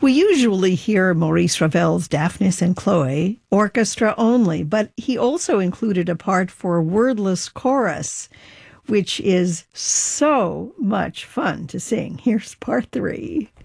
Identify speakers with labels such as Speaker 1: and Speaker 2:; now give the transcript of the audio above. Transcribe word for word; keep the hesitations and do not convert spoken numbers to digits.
Speaker 1: We usually hear Maurice Ravel's Daphnis and Chloe orchestra only, but he also included a part for wordless chorus, which is so much fun to sing. Here's part three.